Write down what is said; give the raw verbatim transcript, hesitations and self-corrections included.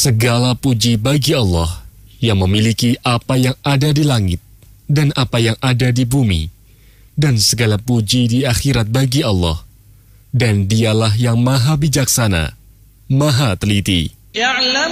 Segala puji bagi Allah yang memiliki apa yang ada di langit dan apa yang ada di bumi, dan segala puji di akhirat bagi Allah, dan dialah yang maha bijaksana, maha teliti.